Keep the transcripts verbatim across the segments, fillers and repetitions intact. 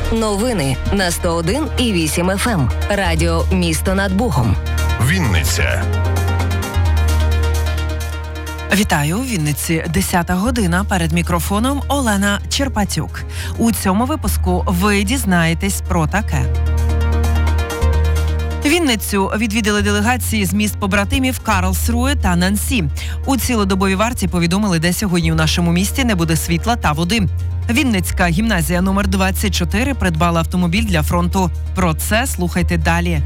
Новини на сто один і вісім еф ем. Радіо «Місто над Богом». Вінниця. Вітаю, у Вінниці десята година. Перед мікрофоном Олена Черпатюк. У цьому випуску ви дізнаєтесь про таке. Вінницю відвідали делегації з міст побратимів Карлсруе та Нансі. У цілодобовій варті повідомили, де сьогодні у нашому місті не буде світла та води. Вінницька гімназія номер двадцять чотири придбала автомобіль для фронту. Про це слухайте далі.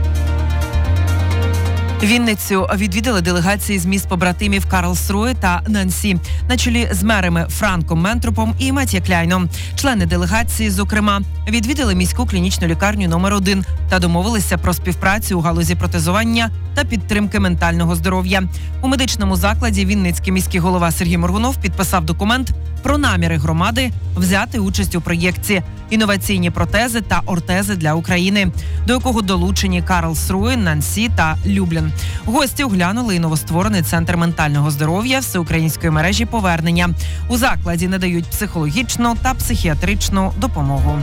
Вінницю відвідали делегації з міст побратимів Карлсруе та Нансі на чолі з мерами Франком Ментропом і Матє Кляйном. Члени делегації, зокрема, відвідали міську клінічну лікарню номер один та домовилися про співпрацю у галузі протезування та підтримки ментального здоров'я. У медичному закладі Вінницький міський голова Сергій Моргунов підписав документ про наміри громади взяти участь у проєкті «Інноваційні протези та ортези для України», до якого долучені Карлсруе, Нансі та Люблін. Гості оглянули і новостворений центр ментального здоров'я всеукраїнської мережі «Повернення». У закладі надають психологічну та психіатричну допомогу.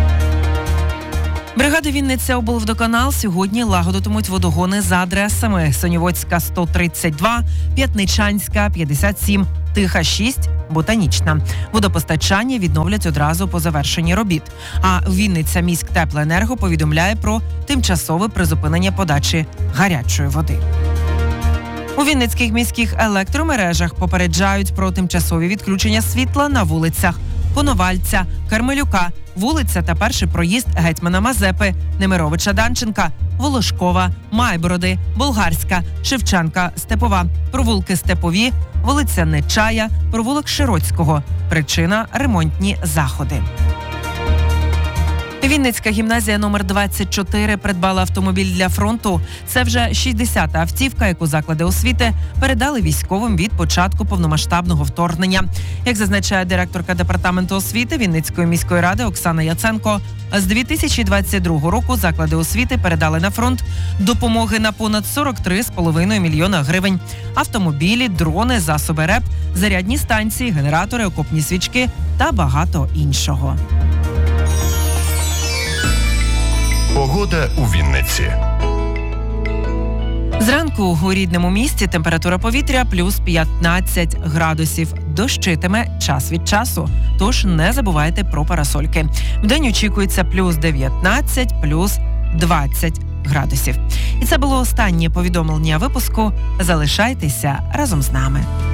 Бригади Вінниця облводоканал сьогодні лагодитимуть водогони за адресами: Соніводська сто тридцять два, П'ятничанська п'ятдесят сім, Тиха шість, Ботанічна. Водопостачання відновлять одразу по завершенні робіт. А Вінниця міськтеплоенерго повідомляє про тимчасове призупинення подачі гарячої води. У Вінницьких міських електромережах попереджають про тимчасові відключення світла на вулицях Коновальця, Кармелюка, вулиця та перший проїзд Гетьмана Мазепи, Немировича Данченка, Волошкова, Майбороди, Болгарська, Шевченка, Степова, провулки Степові, вулиця Нечая, провулок Широцького. Причина – ремонтні заходи. Вінницька гімназія номер двадцять чотири придбала автомобіль для фронту. Це вже шістдесята автівка, яку заклади освіти передали військовим від початку повномасштабного вторгнення. Як зазначає директорка департаменту освіти Вінницької міської ради Оксана Яценко, з дві тисячі двадцять другого року заклади освіти передали на фронт допомоги на понад сорок три з половиною мільйона гривень. Автомобілі, дрони, засоби РЕП, зарядні станції, генератори, окопні свічки та багато іншого. Погода у Вінниці. Зранку у рідному місті температура повітря плюс п'ятнадцять градусів. Дощитиме час від часу, тож не забувайте про парасольки. Вдень очікується плюс дев'ятнадцять, плюс двадцять градусів. І це було останнє повідомлення випуску. Залишайтеся разом з нами.